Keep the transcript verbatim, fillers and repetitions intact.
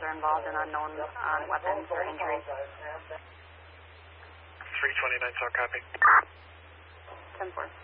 are involved in unknown uh, weapons or injuries. three twenty-nine, so copy. ten four.